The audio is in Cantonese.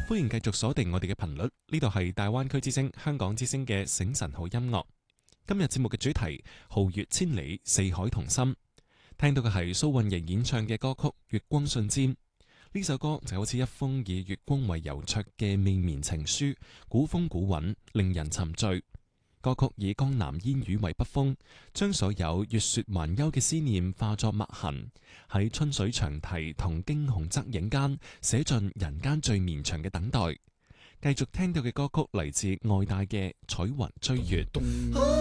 歡迎繼續鎖定我哋嘅頻率，呢度係大灣區之聲、香港之聲嘅醒晨好音樂。今日節目嘅主題皓月千里，四海同心。聽到嘅係蘇韻瑩演唱嘅歌曲《月光訊箋》。呢首歌就好似一封以月光為郵戳嘅未眠情書，古風古韻，令人沉醉。歌曲以江南煙雨為筆鋒，將所有月雪還休嘅思念化作墨痕，喺春水長堤同驚鴻側影間寫盡人間最綿長嘅等待。繼續聽到嘅歌曲嚟自愛戴嘅《彩雲追月》。